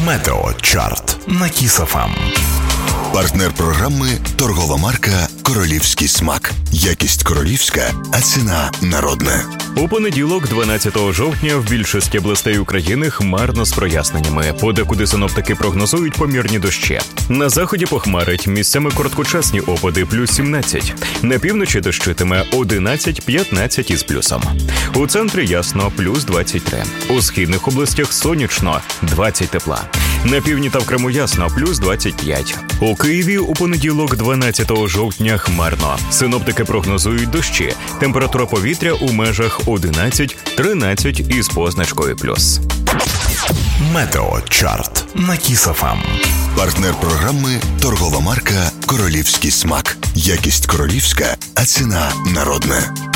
Метеочарт на Kiss FM. Партнер програми – торгова марка «Королівський смак». Якість королівська, а ціна народна. У понеділок, 12 жовтня, в більшості областей України хмарно з проясненнями. Подекуди синоптики прогнозують помірні дощі. На заході похмарить, місцями короткочасні опади плюс 17. На півночі дощитиме 11-15 із плюсом. У центрі ясно плюс 23. У східних областях сонячно 20 тепла. На півдні та в Криму ясно плюс 25. У Києві у понеділок, 12 жовтня, хмарно. Синоптики прогнозують дощі. Температура повітря у межах 11-13 із позначкою плюс. Метеочарт на Kiss FM. Партнер програми – торгова марка «Королівський смак». Якість королівська, а ціна народна.